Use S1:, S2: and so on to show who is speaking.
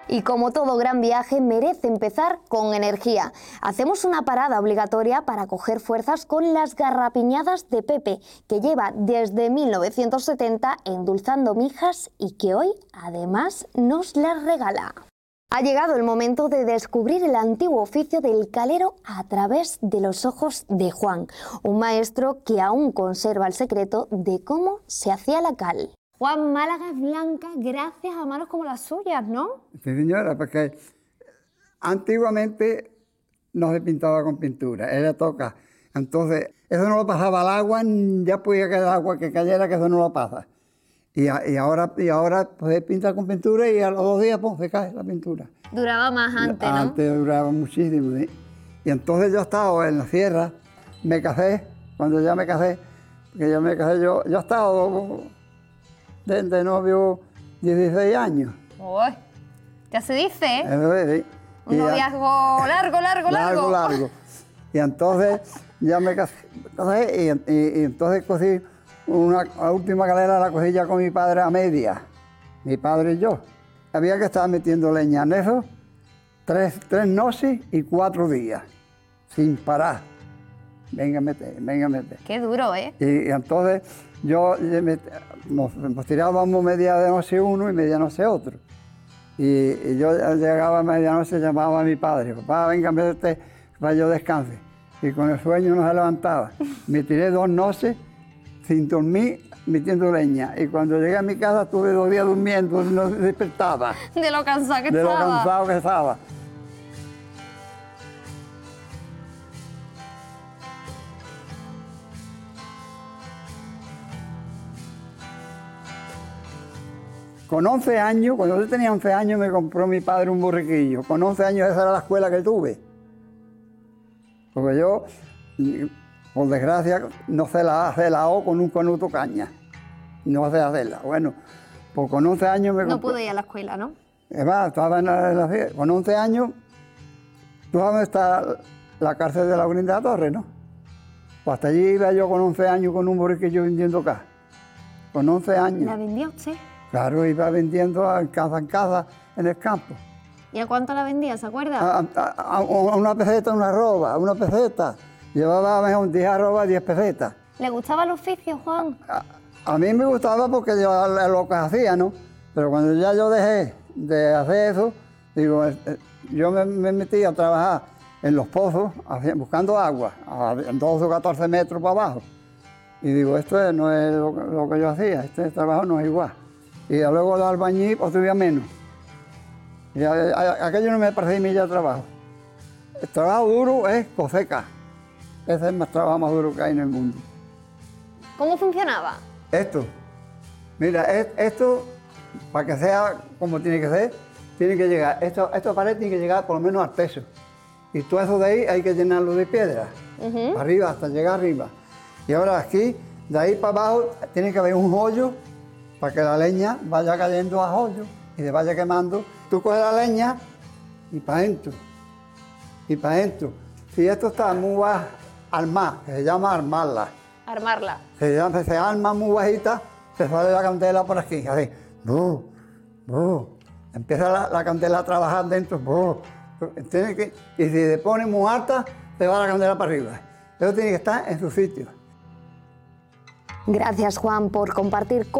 S1: Y como todo gran viaje, merece empezar con energía. Hacemos una parada obligatoria para coger fuerzas con las garrapiñadas de Pepe, que lleva desde 1970 endulzando mijas y que hoy, además, nos las regala. Ha llegado el momento de descubrir el antiguo oficio del calero a través de los ojos de Juan, un maestro que aún conserva el secreto de cómo se hacía la cal. Juan, Málaga es blanca gracias a manos como las suyas, ¿no?
S2: Sí, señora, porque antiguamente no se pintaba con pintura, era toca. Entonces, eso no lo pasaba al agua, ya podía quedar agua que cayera, que eso no lo pasa. Y ahora pues, pinta con pintura y a los 2 días pues, se cae la pintura.
S1: Duraba más antes, ¿no?
S2: Antes duraba muchísimo, ¿sí? Y entonces yo estaba en la sierra, me casé, cuando ya me casé, porque yo me casé, yo he estado de novio 16 años.
S1: Uy, ya se dice, ¿eh?
S2: Sí.
S1: Un noviazgo largo.
S2: Y entonces ya me casé y entonces cosí la última calera, la cosí ya con mi padre a media, mi padre y yo. Había que estar metiendo leña en eso 3 noches y 4 días, sin parar. Venga a meter.
S1: Qué duro, ¿eh?
S2: Y entonces nos tirábamos media de noche uno y media noche otro. Y yo llegaba a medianoche, llamaba a mi padre, papá, venga, métete para yo descanse. Y con el sueño no se levantaba. Me tiré 2 noches sin dormir, metiendo leña. Y cuando llegué a mi casa estuve 2 días durmiendo, no despertaba.
S1: De lo cansado que
S2: De
S1: estaba.
S2: lo cansado que estaba. Con 11 años, cuando yo tenía 11 años, me compró mi padre un borriquillo. Con 11 años esa era la escuela que tuve. Porque yo, por desgracia, no sé la O con un conuto caña. No sé hacerla. Bueno, pues con 11 años me compró.
S1: No pude ir a la escuela, ¿no?
S2: Es más, estaba con 11 años, tú sabes dónde está la cárcel de la Unidad de la Torre, ¿no? Pues hasta allí iba yo con 11 años con un borriquillo vendiendo acá. Con 11 años.
S1: ¿La vendía usted?
S2: Claro, iba vendiendo en casa, en el campo.
S1: ¿Y a cuánto la vendía, se acuerda?
S2: A una peseta, una arroba, una peseta. Llevaba mejor 10 arrobas, 10 pesetas.
S1: ¿Le gustaba el oficio, Juan?
S2: A mí me gustaba porque yo lo que hacía, ¿no? Pero cuando ya yo dejé de hacer eso, digo, yo me metí a trabajar en los pozos, buscando agua, a 12 o 14 metros para abajo. Y digo, esto no es lo que yo hacía, este trabajo no es igual. Y luego el albañil, pues todavía menos. Y aquello no me parecía mi ya trabajo. El trabajo duro es coseca. Ese es el trabajo más duro que hay en el mundo.
S1: ¿Cómo funcionaba?
S2: Esto. Mira, esto, para que sea como tiene que ser, tiene que llegar, esta pared tiene que llegar por lo menos al techo. Y todo eso de ahí hay que llenarlo de piedra. Arriba, hasta llegar arriba. Y ahora aquí, de ahí para abajo, tiene que haber un hoyo para que la leña vaya cayendo a hoyo y se vaya quemando. Tú coges la leña y para adentro, y para adentro. Si esto está muy bajo, armar, que se llama armarla.
S1: Armarla.
S2: Se arma muy bajita, se sale la candela por aquí, así. Empieza la candela a trabajar dentro. Y si se pone muy alta, se va la candela para arriba. Eso tiene que estar en su sitio.
S1: Gracias, Juan, por compartir